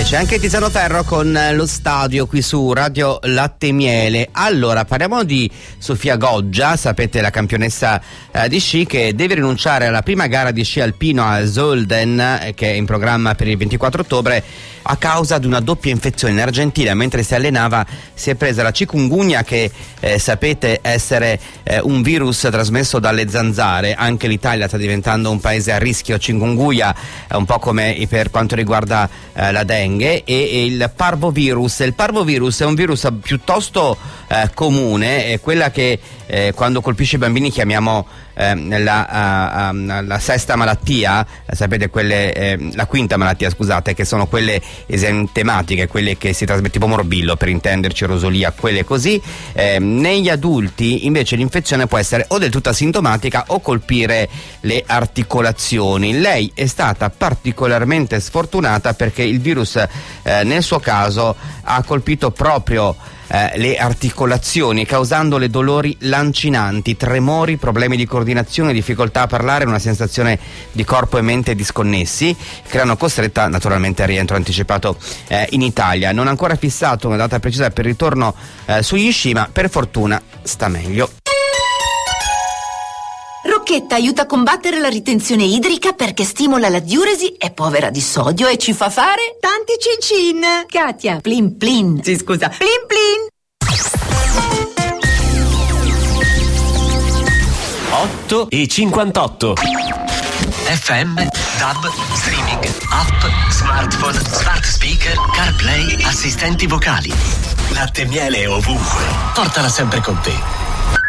c'è anche Tiziano Ferro con lo stadio qui su Radio Latte Miele. Allora, parliamo di Sofia Goggia, sapete, la campionessa di sci che deve rinunciare alla prima gara di sci alpino a Zolden, che è in programma per il 24 ottobre, a causa di una doppia infezione. In Argentina, mentre si allenava, si è presa la chikungunya, che sapete essere un virus trasmesso dalle zanzare. Anche l'Italia sta diventando un paese a rischio chikungunya, un po' come per quanto riguarda la dengue. E il parvovirus. Il parvovirus è un virus piuttosto comune, è quella che quando colpisce i bambini chiamiamo la sesta malattia, sapete, quelle la quinta malattia, scusate, che sono quelle esentematiche, quelle che si trasmette, tipo morbillo per intenderci, rosolia, quelle così. Negli adulti invece l'infezione può essere o del tutto asintomatica o colpire le articolazioni. Lei è stata particolarmente sfortunata perché il virus nel suo caso ha colpito proprio le articolazioni, causandole dolori lancinanti, tremori, problemi di coordinazione, difficoltà a parlare, una sensazione di corpo e mente disconnessi, che l'hanno costretta naturalmente al rientro anticipato in Italia. Non ha ancora fissato una data precisa per il ritorno sugli sci, ma per fortuna sta meglio. Rocchetta aiuta a combattere la ritenzione idrica perché stimola la diuresi, è povera di sodio e ci fa fare tanti cin-cin. Katia, plin plin. Sì, scusa, plin plin. 8:58. FM, DAB, streaming, app, smartphone, smart speaker, CarPlay, assistenti vocali. Latte Miele ovunque. Portala sempre con te.